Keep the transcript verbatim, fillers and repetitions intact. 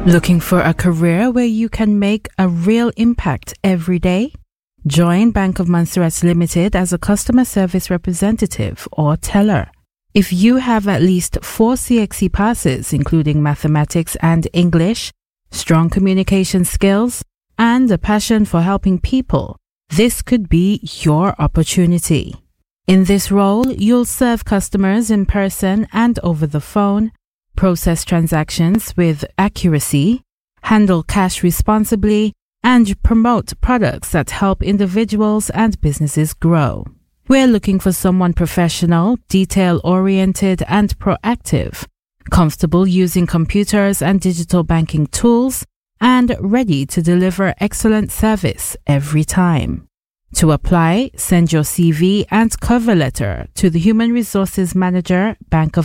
Looking for a career where you can make a real impact every day? Join Bank of Montserrat Limited as a customer service representative or teller. If you have at least four C X E passes, including mathematics and English, strong communication skills, and a passion for helping people, this could be your opportunity. In this role, you'll serve customers in person and over the phone, process transactions with accuracy, handle cash responsibly, and promote products that help individuals and businesses grow. We're looking for someone professional, detail-oriented, and proactive, comfortable using computers and digital banking tools, and ready to deliver excellent service every time. To apply, send your C V and cover letter to the Human Resources Manager, Bank of